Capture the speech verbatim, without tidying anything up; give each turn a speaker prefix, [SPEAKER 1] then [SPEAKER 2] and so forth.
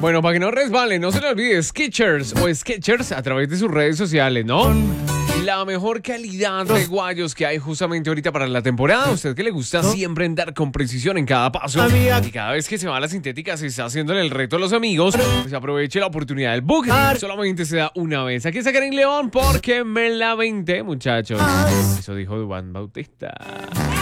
[SPEAKER 1] Bueno, para que no resbale, no se le olvide Skechers o Skechers a través de sus redes sociales, ¿no? La mejor calidad de guayos que hay justamente ahorita para la temporada. A usted que le gusta siempre andar con precisión en cada paso. Y cada vez que se va a la sintética se está haciendo el reto a los amigos. Pues aproveche la oportunidad del book. Solamente se da una vez. Aquí está Karen León porque me la veinte, muchachos. Eso dijo Duván Bautista.